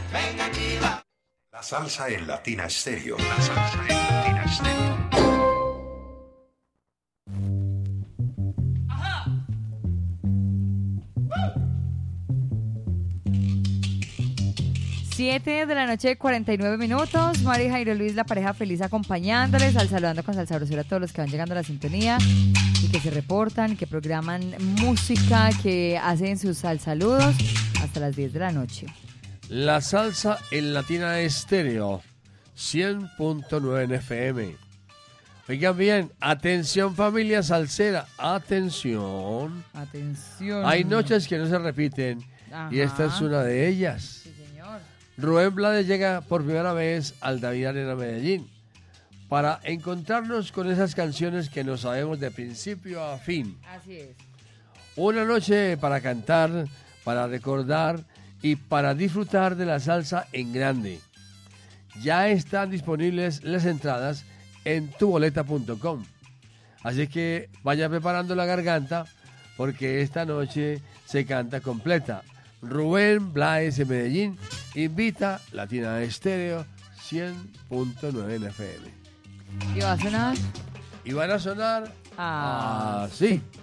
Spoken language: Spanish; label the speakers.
Speaker 1: La salsa en Latina Stereo. La salsa en Latina Stereo.
Speaker 2: 7 de la noche, 49 minutos. Mari y Jairo Luis, la pareja feliz acompañándoles, al saludando con salsa brosera a todos los que van llegando a la sintonía y que se reportan, que programan música, que hacen sus saludos hasta las 10 de la noche.
Speaker 3: La salsa en Latina Estéreo, 100.9 en FM. Oigan bien, atención familia salsera, atención.
Speaker 2: Atención.
Speaker 3: Hay noches que no se repiten.
Speaker 2: Ajá.
Speaker 3: Y esta es una de ellas.
Speaker 2: Sí, señor.
Speaker 3: Rubén Blades llega por primera vez al David Arena Medellín para encontrarnos con esas canciones que nos sabemos de principio a fin.
Speaker 2: Así es.
Speaker 3: Una noche para cantar, para recordar y para disfrutar de la salsa en grande. Ya están disponibles las entradas en tuboleta.com. Así que vaya preparando la garganta porque esta noche se canta completa. Rubén Blades en Medellín invita Latina Estéreo 100.9 en FM.
Speaker 2: ¿Y va a sonar?
Speaker 3: Y van a sonar así.